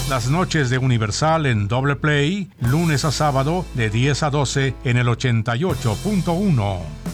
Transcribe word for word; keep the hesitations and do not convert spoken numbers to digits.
Las noches de Universal en Doble Play, lunes a sábado de diez a doce en el ochenta y ocho punto uno.